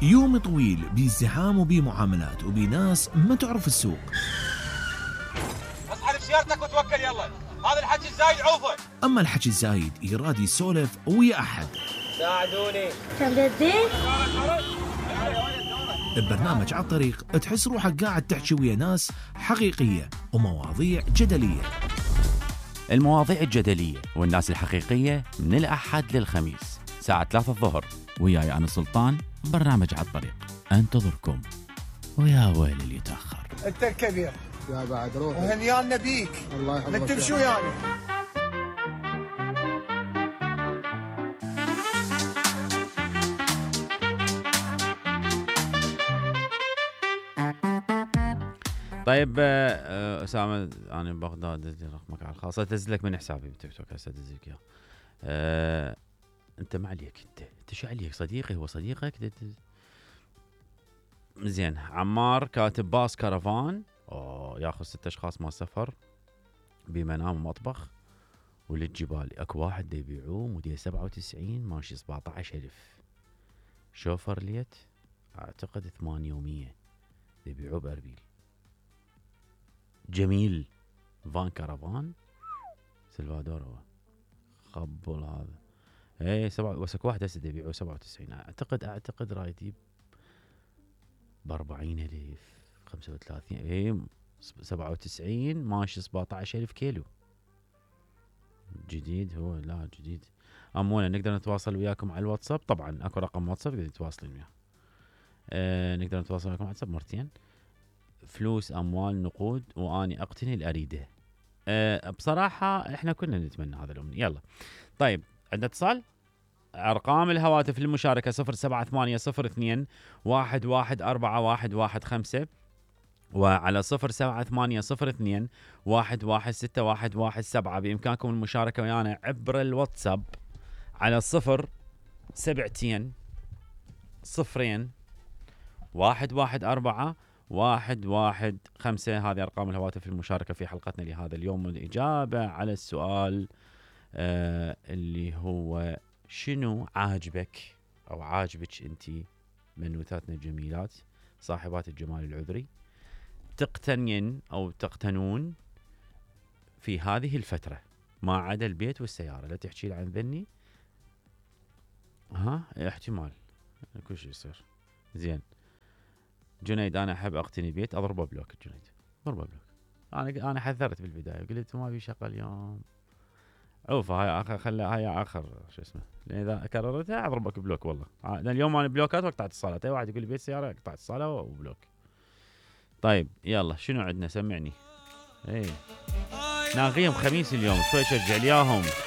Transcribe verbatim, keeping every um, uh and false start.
يوم طويل بازدحام وبمعاملات وبناس ما تعرف السوق. اصحى سيارتك وتوكل يلا، هذا الحكي الزايد عوفه. اما الحكي الزايد يراد يسولف ويا احد. ساعدوني. كم جدين؟ ببرنامج على الطريق تحس روحك قاعد تحكي ويا ناس حقيقية ومواضيع جدلية. المواضيع الجدلية والناس الحقيقية من الأحد للخميس ساعة ثلاثة الظهر، وياي أنا سلطان. برنامج على الطريق أنتظركم، ويا ويل اللي يتأخر. أنت الكبير يا بعد روح وهنيانا بيك. الله يحفظك. نكتب شو يعني؟ طيب أسامة، أنا بغداد ادي رقمك على الخاص، ادز لك من حسابي بالتيك توك هسه ادز لك اياه. أه انت ما عليك، انت انت شو عليك؟ صديقي هو صديقك. زين. عمار كاتب باص كرفان اوه ياخذ ست اشخاص مال سفر بمنام ومطبخ وللجبال. اكو واحد دي يبيعوه موديل سبعة وتسعين ماشي سبعة عشر ألف. شوفرليت اعتقد ثمانية ومية دي يبيعوه باربيل. جميل فان كرفان سلفادور هو خبل هذا. ايه سبعة وسك واحد هسه يبيعوه سبعة وتسعين. اعتقد اعتقد راح يجيب بأربعين ألف خمسة وثلاثين. ايه سبعة وتسعين ماشي سبعة عشر ألف كيلو. جديد هو؟ لا جديد. امونا نقدر نتواصل وياكم على الواتساب. طبعا اكو رقم واتساب تقدر تتواصلين وياه. اه نقدر نتواصل وياكم على الواتساب مرتين. فلوس اموال نقود واني اقتني الاريده. أه بصراحه احنا كنا نتمنى هذا الامنيه. يلا طيب عندنا اتصال. ارقام الهواتف للمشاركه صفر سبعة ثمانية صفر اثنين واحد واحد أربعة واحد واحد خمسة، وعلى صفر سبعة ثمانية صفر اثنين واحد واحد ستة واحد واحد سبعة. بامكانكم المشاركه ويانا عبر الواتساب على صفر سبعتين صفرين واحد واحد أربعة واحد واحد خمسة. هذه أرقام الهواتف المشاركة في حلقتنا لهذا اليوم، والإجابة على السؤال آه اللي هو شنو عاجبك أو عاجبك أنتي بنوتاتنا الجميلات صاحبات الجمال العذري تقتنين أو تقتنون في هذه الفترة ما عدا البيت والسيارة. لا تحكي لي عن ذني. ها احتمال كل شيء يصير. زين. جنيد انا احب اقتني بيت. اضربه بلوك. جنيد ضربه بلوك. انا انا حذرت بالبدايه قلت ما في شقه اليوم. عوف هاي اخر خلها هاي اخر شو اسمه، لان اذا كررتها اضربك بلوك. والله اليوم انا بلوكات وقطعت اتصالات. اي واحد يقول لي بيت سياره قطعت اتصاله وبلوك. طيب يلا شنو عندنا؟ سمعني. اي ناقيهم خميس اليوم شوي شجع لياهم.